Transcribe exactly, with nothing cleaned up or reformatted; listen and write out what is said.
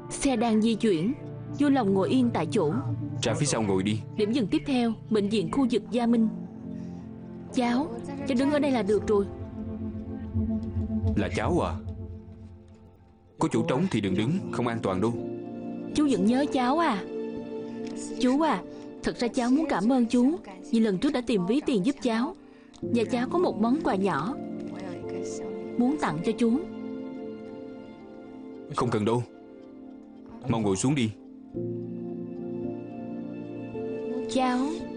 Xe đang di chuyển. Vui lòng ngồi yên tại chỗ. Ra phía sau ngồi đi. Điểm dừng tiếp theo, bệnh viện khu vực Gia Minh. Cháu, cháu đứng ở đây là được rồi. Là cháu à? Có chỗ trống thì đừng đứng, không an toàn đâu. Chú vẫn nhớ cháu à? Chú à, thật ra cháu muốn cảm ơn chú vì lần trước đã tìm ví tiền giúp cháu. Và cháu có một món quà nhỏ muốn tặng cho chú. Không cần đâu. Mau ngồi xuống đi. Cháu